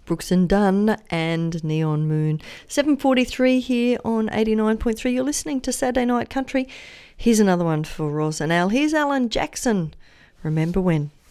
Brooks and Dunn and Neon Moon. 7:43 here on 89.3. You're listening to Saturday Night Country. Here's another one for Roz and Al. Here's Alan Jackson. Remember when?